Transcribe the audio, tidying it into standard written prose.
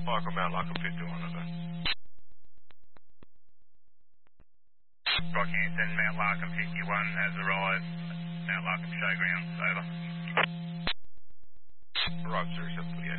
Michael, Mount Larkham 51 over. Rocky Hampton, Mount Larkham 51 has arrived. Mount Larkham Showgrounds, over. Right, 0748.